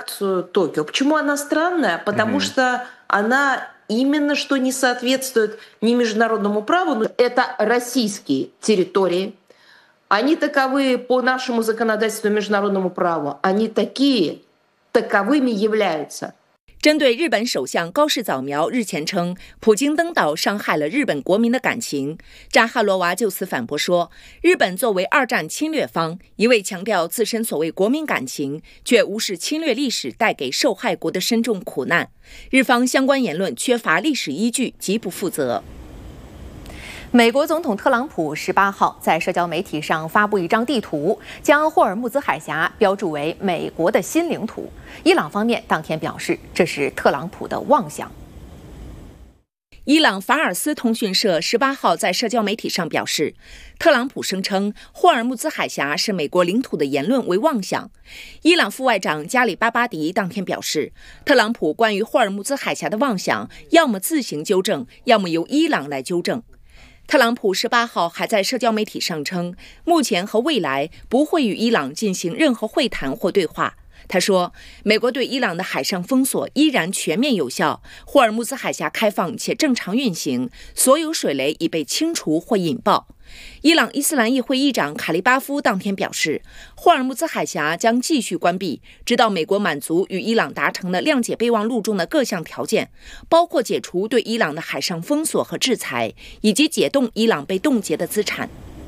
реакцию Токио. Почему она странная? Потому что она именно что не соответствует ни международному праву, но это российские территории. Они таковы по нашему законодательству и международному праву. Они такие, таковыми являются. 针对日本首相高市早苗日前称普京登岛伤害了日本国民的感情，扎哈罗娃就此反驳说，日本作为二战侵略方，一味强调自身所谓国民感情，却无视侵略历史带给受害国的深重苦难，日方相关言论缺乏历史依据，极不负责。 美国总统特朗普18号在社交媒体上发布一张地图，将霍尔木兹海峡标注为美国的新领土。伊朗方面当天表示，这是特朗普的妄想。 伊朗法尔斯通讯社18号在社交媒体上表示，特朗普声称霍尔木兹海峡是美国领土的言论为妄想。伊朗副外长加里巴巴迪当天表示，特朗普关于霍尔木兹海峡的妄想，要么自行纠正，要么由伊朗来纠正。特朗普18号还在社交媒体上称，目前和未来不会与伊朗进行任何会谈或对话。他说，美国对伊朗的海上封锁依然全面有效，霍尔木兹海峡开放且正常运行，所有水雷已被清除或引爆。伊朗伊斯兰议会议长卡利巴夫当天表示，霍尔木兹海峡将继续关闭，直到美国满足与伊朗达成的谅解备忘录中的各项条件，包括解除对伊朗的海上封锁和制裁，以及解冻伊朗被冻结的资产。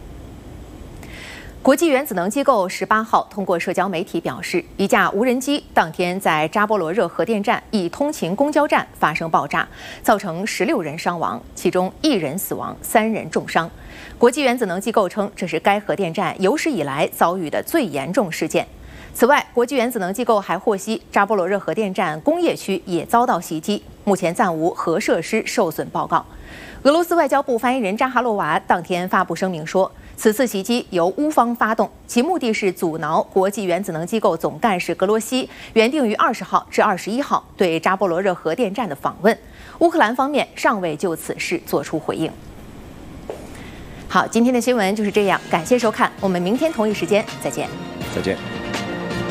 国际原子能机构18号通过社交媒体表示，一架无人机当天在扎波罗热核电站一通勤公交站发生爆炸，造成16人伤亡，其中1人死亡，3人重伤。国际原子能机构称，这是该核电站有史以来遭遇的最严重事件。此外，国际原子能机构还获悉，扎波罗热核电站工业区也遭到袭击，目前暂无核设施受损报告。俄罗斯外交部发言人扎哈罗娃当天发布声明说，此次袭击由乌方发动，其目的是阻挠国际原子能机构总干事格罗西原定于20号至21号对扎波罗热核电站的访问。乌克兰方面尚未就此事作出回应。好，今天的新闻就是这样，感谢收看，我们明天同一时间再见。 再见。